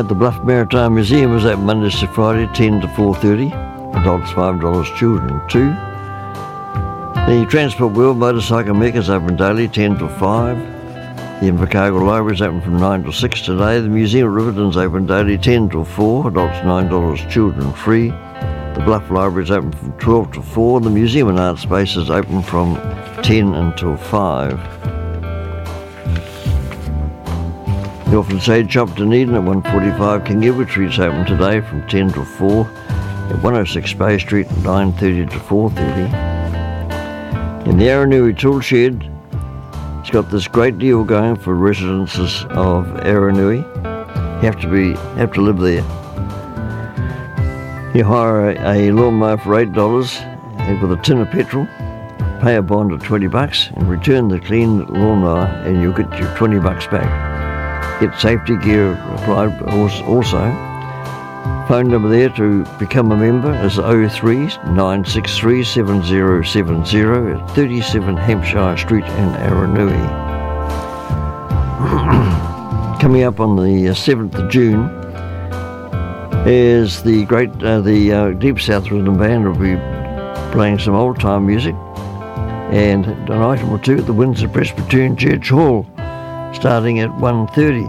Right, the Bluff Maritime Museum is open Mondays to Friday, 10 to 4:30. Adults $5, children $2. The Transport World Motorcycle Mecca is open daily, 10 to 5. The Invercargill Library is open from 9 to 6 today. The Museum of Riverton is open daily, 10 to 4. Adults $9, children free. The Bluff Library is open from 12 to 4. The Museum and Art Space is open from 10 until 5. The Orphan Aid Shop Dunedin at 145 King Edward Street is open today from 10 to 4. At 106 Bay Street, 9:30 to 4:30. In the Aranui Tool Shed, it's got this great deal going for residents of Aranui. You have to live there. You hire a lawnmower for $8 with a tin of petrol, pay a bond of $20 and return the clean lawnmower and you'll get your $20 back. Get safety gear applied also. Phone number there to become a member is 03 963 7070 at 37 Hampshire Street in Aranui. Coming up on the 7th of June is the Deep South Rhythm Band will be playing some old time music, and an item or two at the Windsor Presbyterian Church Hall starting at 1:30.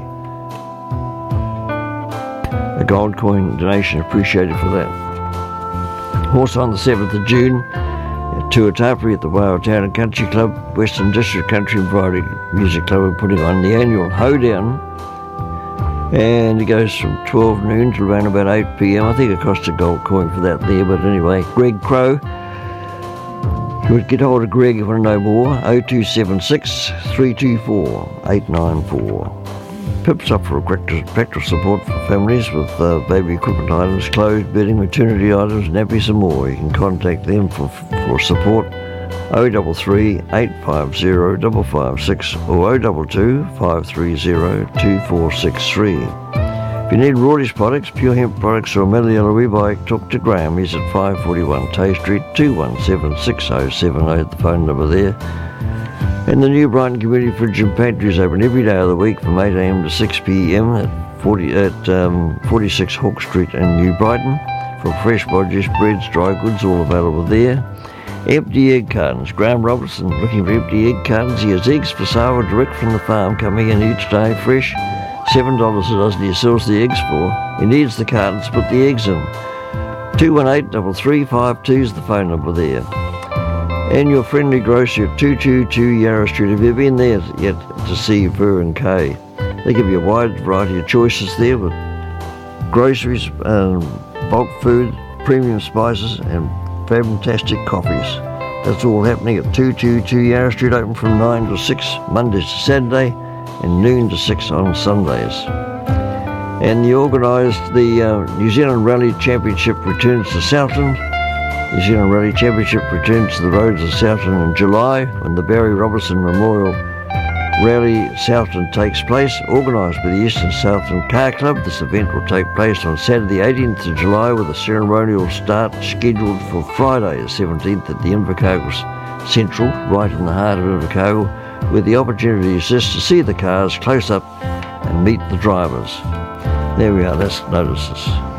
A gold coin donation appreciated for that. Also on the 7th of June, at Tuatapere at the Waiau Town and Country Club, Western District Country and Variety Music Club are putting on the annual Hoedown, and it goes from 12 noon to around about 8 p.m. I think it costs a gold coin for that there, but anyway, Greg Crow. You would get hold of Greg if you want to know more, 0276 324 894. Pip's up for practical support for families with baby equipment items, clothes, bedding, maternity items, nappies and more. You can contact them for support 033 850 556 or 022 530 2463. If you need Rory's products, pure hemp products or metal yellow e-bike, talk to Graham. He's at 541 Tay Street, 217 6070, the phone number there. And the New Brighton Community Fridge and Pantry is open every day of the week from 8 a.m. to 6 p.m. at 46 Hawke Street in New Brighton. For fresh produce, breads, dry goods, all available there. Empty egg cartons. Graham Robertson looking for empty egg cartons. He has eggs for sale direct from the farm coming in each day fresh. $7 a dozen he sells the eggs for. He needs the cartons to put the eggs in. 218-3352 is the phone number there. And your friendly grocer at 222 Yarra Street. Have you been there yet to see Ver and Kay? They give you a wide variety of choices there with groceries, bulk food, premium spices and fantastic coffees. That's all happening at 222 Yarra Street, open from 9 to 6 Mondays to Saturday and noon to 6 on Sundays. And the New Zealand Rally Championship returns to Southland. New Zealand Rally Championship returns to the roads of Southland in July when the Barry Robertson Memorial Rally Southland takes place, organised by the Eastern Southland Car Club. This event will take place on Saturday 18th of July with a ceremonial start scheduled for Friday the 17th at the Invercargill Central, right in the heart of Invercargill, with the opportunity exists to see the cars close up and meet the drivers. There we are, that's notices.